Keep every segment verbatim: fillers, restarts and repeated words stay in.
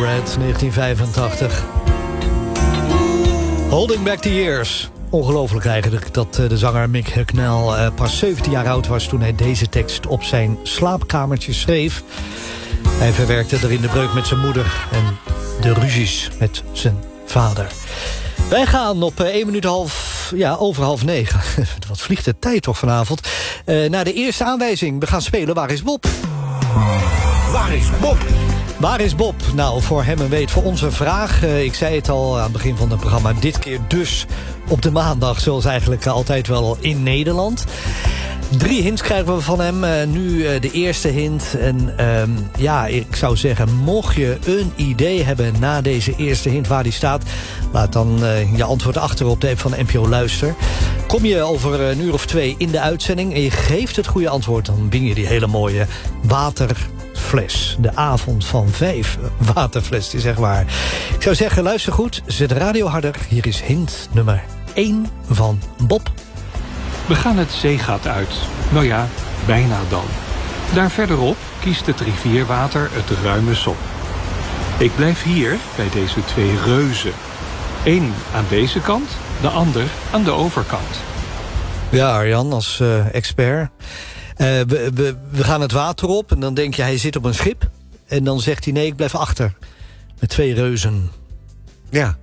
Red, negentien vijfentachtig. Holding Back the Years. Ongelooflijk eigenlijk dat de zanger Mick Hucknall pas zeventien jaar oud was toen hij deze tekst op zijn slaapkamertje schreef. Hij verwerkte erin de breuk met zijn moeder en de ruzies met zijn vader. Wij gaan op één minuut half, ja, over half negen. Wat vliegt de tijd toch vanavond? Uh, naar de eerste aanwijzing. We gaan spelen Waar is Bob? Waar is Bob? Waar is Bob? Nou, voor hem en weet, voor onze vraag. Uh, ik zei het al aan het begin van het programma. Dit keer dus op de maandag, zoals eigenlijk altijd wel in Nederland. Drie hints krijgen we van hem. Uh, nu uh, de eerste hint. En uh, ja, ik zou zeggen, mocht je een idee hebben na deze eerste hint waar die staat, laat dan uh, je antwoord achter op de app van N P O Luister. Kom je over een uur of twee in de uitzending en je geeft het goede antwoord, dan win je die hele mooie waterfles. De avond van vijf waterfles, die zeg maar. Ik zou zeggen, luister goed, zet de radio harder. Hier is hint nummer één van Bob. We gaan het zeegat uit. Nou ja, bijna dan. Daar verderop kiest het rivierwater het ruime sop. Ik blijf hier bij deze twee reuzen. Eén aan deze kant, de ander aan de overkant. Ja, Arjan, als uh, expert. Uh, we, we, we gaan het water op en dan denk je, hij zit op een schip. En dan zegt hij, nee, ik blijf achter. Met twee reuzen. Ja.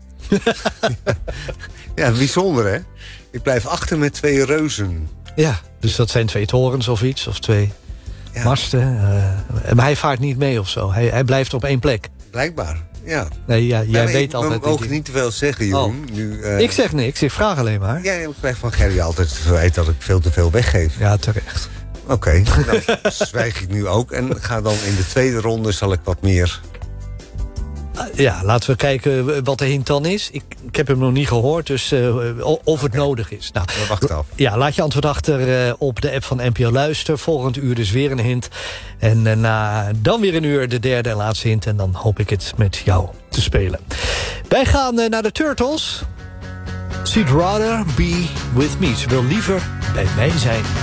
Ja, bijzonder, hè? Ik blijf achter met twee reuzen. Ja, dus dat zijn twee torens of iets, of twee ja. masten. Uh, maar hij vaart niet mee of zo. Hij, hij blijft op één plek. Blijkbaar, ja. Nee, ja, jij nee, weet ik, altijd... We mogen niet te veel zeggen, Jeroen. Oh. Nu, uh, ik zeg niks, ik vraag alleen maar. Ja, ik krijg van Gerry altijd het verwijt dat ik veel te veel weggeef. Ja, terecht. Oké, okay, dan zwijg ik nu ook. En ga dan in de tweede ronde zal ik wat meer... Ja, laten we kijken wat de hint dan is. Ik, ik heb hem nog niet gehoord, dus uh, of het okay. nodig is. Nou, we wachten af. Ja, laat je antwoord achter uh, op de app van N P O Luister. Volgend uur dus weer een hint. En uh, na dan weer een uur de derde en laatste hint. En dan hoop ik het met jou te spelen. Wij gaan uh, naar de Turtles. She'd rather be with me. Ze wil liever bij mij zijn.